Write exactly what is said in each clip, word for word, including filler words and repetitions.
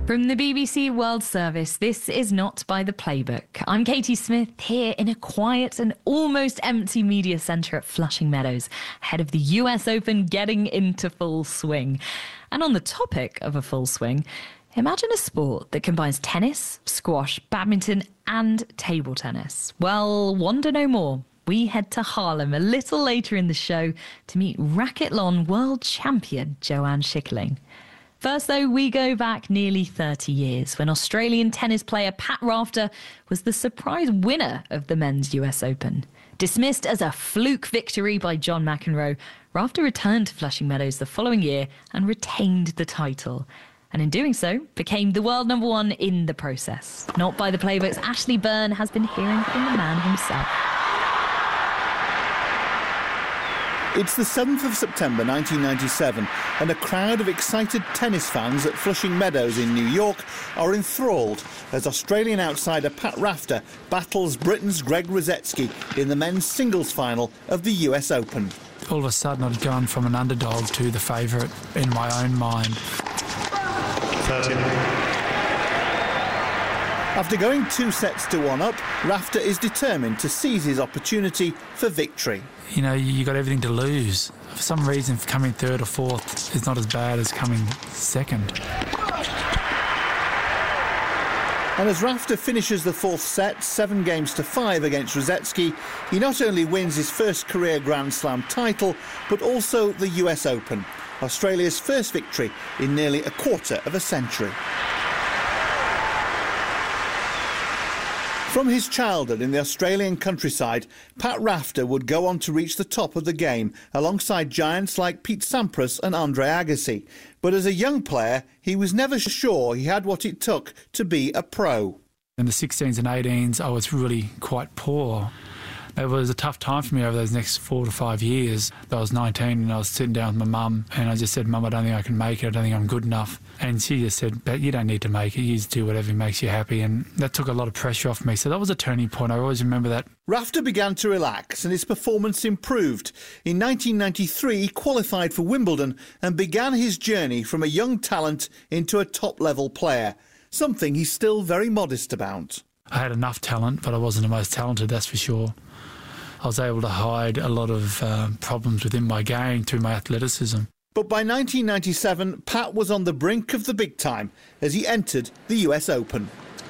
From the B B C World Service, this is Not by the Playbook. I'm Katie Smith, here in a quiet and almost empty media centre at Flushing Meadows, ahead of the U S Open getting into full swing. And on the topic of a full swing, imagine a sport that combines tennis, squash, badminton and table tennis. Well, wonder no more. We head to Haarlem a little later in the show to meet racquethlon world champion Joanne Schickerling. First, though, we go back nearly thirty years when Australian tennis player Pat Rafter was the surprise winner of the men's U S Open. Dismissed as a fluke victory by John McEnroe, Rafter returned to Flushing Meadows the following year and retained the title. And in doing so, became the world number one in the process. Not by the Playbook's Ashley Byrne has been hearing from the man himself. It's the seventh of September nineteen ninety-seven and a crowd of excited tennis fans at Flushing Meadows in New York are enthralled as Australian outsider Pat Rafter battles Britain's Greg Rosetsky in the men's singles final of the U S Open. All of a sudden I'd gone from an underdog to the favourite in my own mind. thirteen. After going two sets to one up, Rafter is determined to seize his opportunity for victory. You know, you got everything to lose. For some reason, coming third or fourth is not as bad as coming second. And as Rafter finishes the fourth set, seven games to five against Rosetsky, he not only wins his first career Grand Slam title, but also the U S Open, Australia's first victory in nearly a quarter of a century. From his childhood in the Australian countryside, Pat Rafter would go on to reach the top of the game alongside giants like Pete Sampras and Andre Agassi. But as a young player, he was never sure he had what it took to be a pro. In the sixteens and eighteens, I was really quite poor. It was a tough time for me over those next four to five years. I was nineteen and I was sitting down with my mum and I just said, Mum, I don't think I can make it. I don't think I'm good enough. And she just said, but you don't need to make it. You just do whatever makes you happy. And that took a lot of pressure off me. So that was a turning point. I always remember that. Rafter began to relax and his performance improved. In nineteen ninety-three, he qualified for Wimbledon and began his journey from a young talent into a top-level player, something he's still very modest about. I had enough talent, but I wasn't the most talented, that's for sure. I was able to hide a lot of uh, problems within my game through my athleticism. But by nineteen ninety-seven, Pat was on the brink of the big time as he entered the U S Open.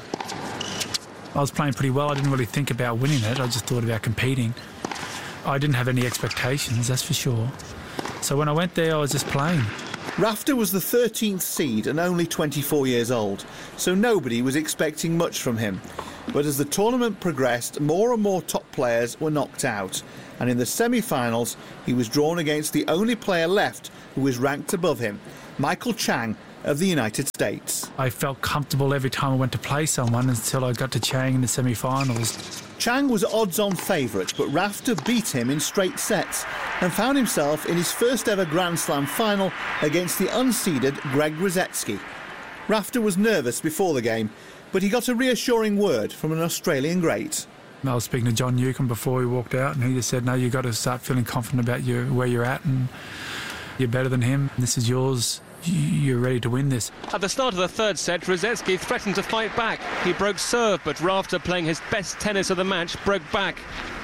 I was playing pretty well. I didn't really think about winning it. I just thought about competing. I didn't have any expectations, that's for sure. So when I went there, I was just playing. Rafter was the thirteenth seed and only twenty-four years old, so nobody was expecting much from him. But as the tournament progressed, more and more top players were knocked out. And in the semi-finals, he was drawn against the only player left who was ranked above him, Michael Chang of the United States. I felt comfortable every time I went to play someone until I got to Chang in the semi-finals. Chang was odds-on favourite, but Rafter beat him in straight sets and found himself in his first ever Grand Slam final against the unseeded Greg Rosetsky. Rafter was nervous before the game, but he got a reassuring word from an Australian great. I was speaking to John Newcombe before he walked out, and he just said, no, you've got to start feeling confident about your, where you're at, and you're better than him. This is yours. You're ready to win this. At the start of the third set, Rosetsky threatened to fight back. He broke serve, but Rafter, playing his best tennis of the match, broke back.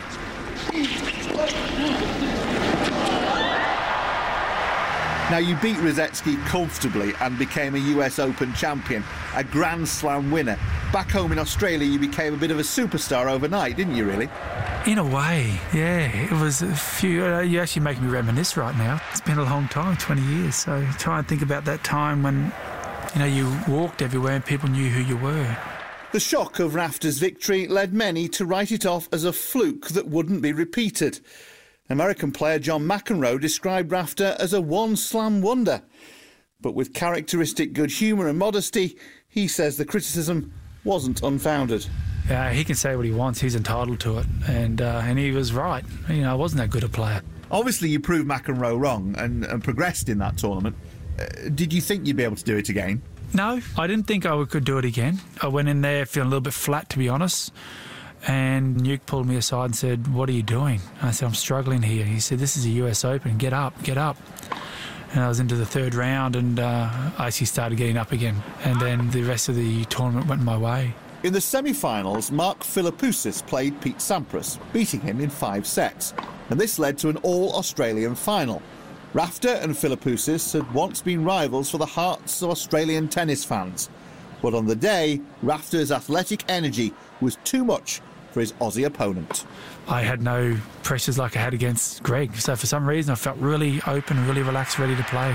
Now, you beat Rosetsky comfortably and became a U S Open champion, a Grand Slam winner. Back home in Australia, you became a bit of a superstar overnight, didn't you, really? In a way, yeah. It was a few... Uh, you're actually making me reminisce right now. It's been a long time, twenty years, so try and think about that time when, you know, you walked everywhere and people knew who you were. The shock of Rafter's victory led many to write it off as a fluke that wouldn't be repeated. American player John McEnroe described Rafter as a one-slam wonder. But with characteristic good humour and modesty, he says the criticism wasn't unfounded. Uh, he can say what he wants, he's entitled to it, and uh, and he was right. You know, I wasn't that good a player. Obviously, you proved McEnroe wrong and, and progressed in that tournament. Uh, did you think you'd be able to do it again? No, I didn't think I could do it again. I went in there feeling a little bit flat, to be honest. And Nuke pulled me aside and said, what are you doing? And I said, I'm struggling here. He said, this is a U S Open. Get up, get up. and I was into the third round, and uh, I actually started getting up again. And then the rest of the tournament went my way. In the semi-finals, Mark Philippoussis played Pete Sampras, beating him in five sets, and this led to an all-Australian final. Rafter and Philippoussis had once been rivals for the hearts of Australian tennis fans, but on the day, Rafter's athletic energy was too much for his Aussie opponent. I had no pressures like I had against Greg, so for some reason I felt really open, really relaxed, ready to play.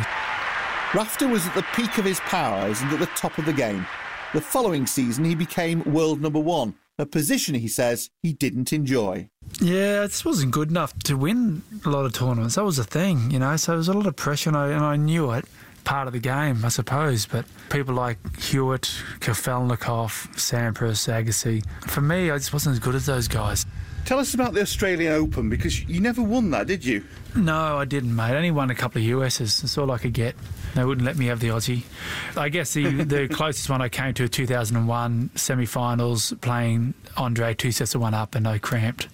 Rafter was at the peak of his powers and at the top of the game. The following season he became world number one, a position he says he didn't enjoy. Yeah, it just wasn't good enough to win a lot of tournaments. That was the thing, you know, so there was a lot of pressure, and I, and I knew it. Part of the game, I suppose, but people like Hewitt, Kafelnikov, Sampras, Agassi, for me, I just wasn't as good as those guys. Tell us about the Australian Open, because you never won that, did you? No, I didn't, mate. I only won a couple of U S's. That's all I could get. They wouldn't let me have the Aussie. I guess the, the closest one I came to, two thousand one semi-finals, playing Andre two sets of one up, and I cramped.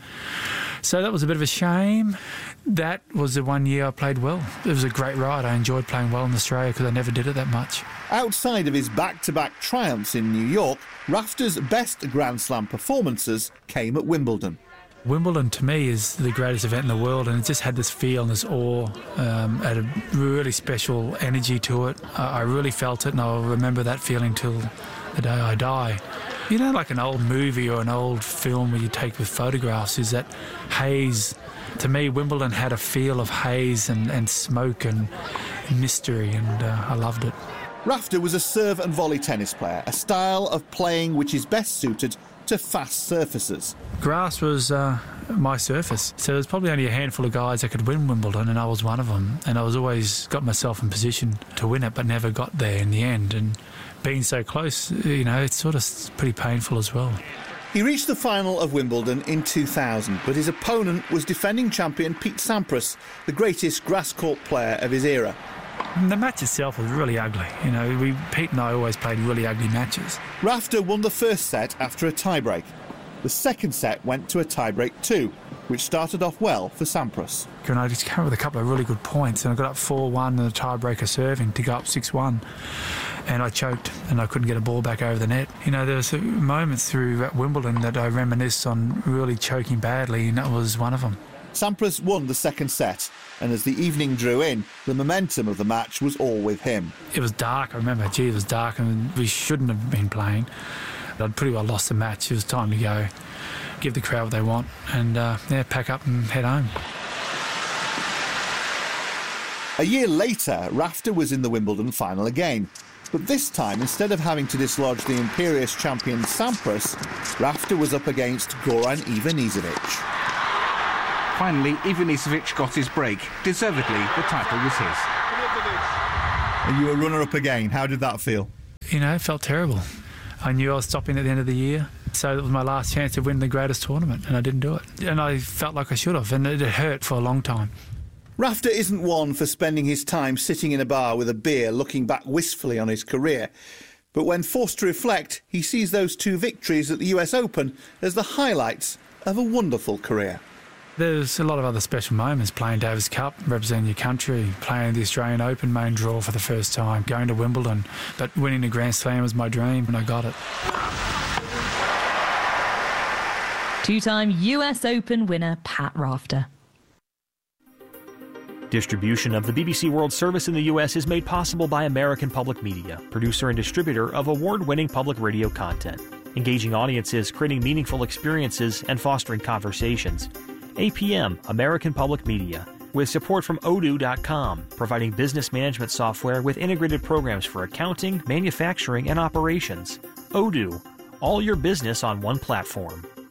So that was a bit of a shame. That was the one year I played well. It was a great ride. I enjoyed playing well in Australia because I never did it that much. Outside of his back-to-back triumphs in New York, Rafter's best Grand Slam performances came at Wimbledon. Wimbledon, to me, is the greatest event in the world, and it just had this feel and this awe, um, had a really special energy to it. I, I really felt it, and I'll remember that feeling till the day I die. You know, like an old movie or an old film where you take with photographs, is that haze. To me, Wimbledon had a feel of haze and, and smoke and mystery, and uh, I loved it. Rafter was a serve and volley tennis player, a style of playing which is best suited to fast surfaces. Grass was uh, my surface, so there's probably only a handful of guys that could win Wimbledon, and I was one of them. And I was always got myself in position to win it, but never got there in the end. And being so close, you know, it's sort of pretty painful as well. He reached the final of Wimbledon in two thousand, but his opponent was defending champion Pete Sampras, the greatest grass court player of his era. The match itself was really ugly. You know, we, Pete and I always played really ugly matches. Rafter won the first set after a tiebreak. The second set went to a tiebreak too, which started off well for Sampras. And I just came up with a couple of really good points, and I got up four one in a tiebreaker serving to go up six one. And I choked, and I couldn't get a ball back over the net. You know, there was moments through at Wimbledon that I reminisce on really choking badly, and that was one of them. Sampras won the second set, and as the evening drew in, the momentum of the match was all with him. It was dark, I remember. Gee, it was dark, and we shouldn't have been playing. I'd pretty well lost the match. It was time to go, give the crowd what they want, and uh, yeah, pack up and head home. A year later, Rafter was in the Wimbledon final again. But this time, instead of having to dislodge the imperious champion Sampras, Rafter was up against Goran Ivanisevic. Finally, Ivanisevic got his break. Deservedly, the title was his. And you were runner-up again. How did that feel? You know, it felt terrible. I knew I was stopping at the end of the year, so it was my last chance to win the greatest tournament, and I didn't do it. And I felt like I should have, and it hurt for a long time. Rafter isn't one for spending his time sitting in a bar with a beer looking back wistfully on his career. But when forced to reflect, he sees those two victories at the U S Open as the highlights of a wonderful career. There's a lot of other special moments, playing Davis Cup, representing your country, playing the Australian Open main draw for the first time, going to Wimbledon. But winning the Grand Slam was my dream, and I got it. Two-time U S Open winner Pat Rafter. Distribution of the B B C World Service in the U S is made possible by American Public Media, producer and distributor of award-winning public radio content, engaging audiences, creating meaningful experiences, and fostering conversations. A P M, American Public Media, with support from Odoo dot com, providing business management software with integrated programs for accounting, manufacturing, and operations. Odoo, all your business on one platform.